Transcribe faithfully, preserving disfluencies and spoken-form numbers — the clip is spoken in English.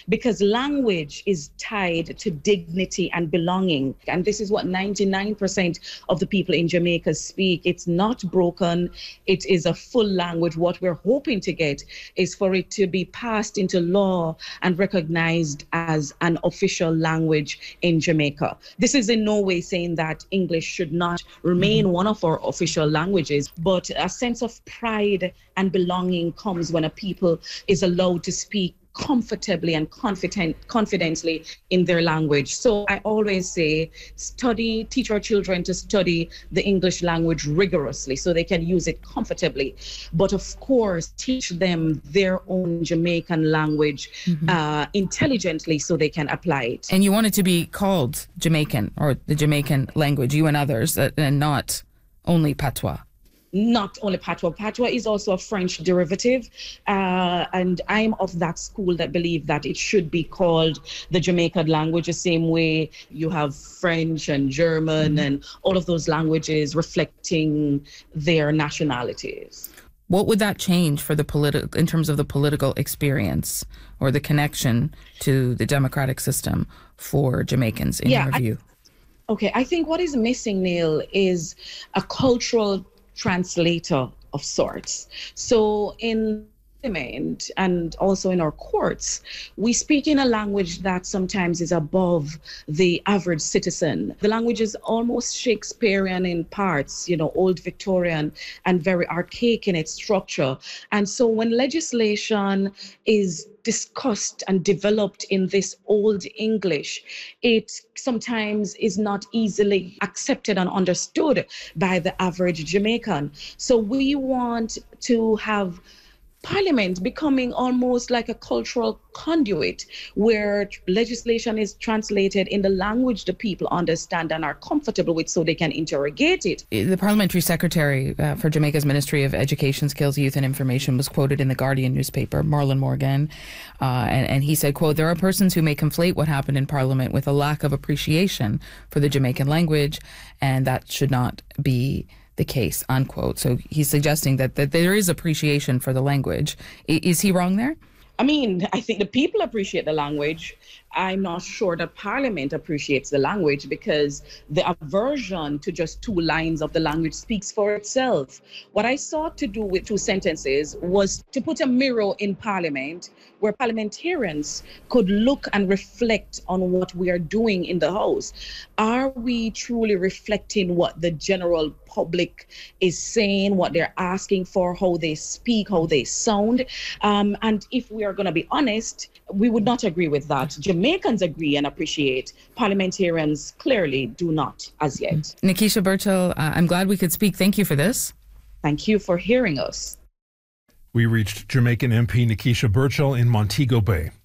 because language is tied to dignity and belonging. And this is what ninety-nine percent of the people in Jamaica speak. It's not broken. It is a full language. What we're hoping to get is for it to be passed into law and recognized as an official language in Jamaica. This is in no way saying that English should not remain mm-hmm. one of our official languages, but a sense of pride and belonging comes when a people is allowed to speak comfortably and confident, confidently in their language. So I always say, study, teach our children to study the English language rigorously so they can use it comfortably. But of course, teach them their own Jamaican language mm-hmm. uh, intelligently so they can apply it. And you want it to be called Jamaican or the Jamaican language, you and others, uh, and not only patois. Not only patois. Patois is also a French derivative, uh, and I'm of that school that believe that it should be called the Jamaican language, the same way you have French and German mm-hmm. and all of those languages reflecting their nationalities. What would that change for the politi- in terms of the political experience or the connection to the democratic system for Jamaicans, in yeah, your view? I, okay, I think what is missing, Neil, is a cultural translator of sorts. So in Parliament and also in our courts, we speak in a language that sometimes is above the average citizen. The language is almost Shakespearean in parts, you know, old Victorian and very archaic in its structure. And so when legislation is discussed and developed in this old English, it sometimes is not easily accepted and understood by the average Jamaican. So we want to have Parliament becoming almost like a cultural conduit where legislation is translated in the language the people understand and are comfortable with so they can interrogate it. The Parliamentary Secretary uh, for Jamaica's Ministry of Education, Skills, Youth and Information was quoted in the Guardian newspaper, Marlon Morgan, uh, and, and he said, quote, "There are persons who may conflate what happened in Parliament with a lack of appreciation for the Jamaican language, and that should not be the case," unquote. So he's suggesting that, that there is appreciation for the language. I, is he wrong there? I mean, I think the people appreciate the language. I'm not sure that Parliament appreciates the language because the aversion to just two lines of the language speaks for itself. What I sought to do with two sentences was to put a mirror in Parliament where parliamentarians could look and reflect on what we are doing in the House. Are we truly reflecting what the general public is saying, what they're asking for, how they speak, how they sound? Um, and if we are going to be honest, we would not agree with that. Jamaicans agree and appreciate. Parliamentarians clearly do not as yet. Nikisha Burchill, uh, I'm glad we could speak. Thank you for this. Thank you for hearing us. We reached Jamaican M P Nikisha Burchill in Montego Bay.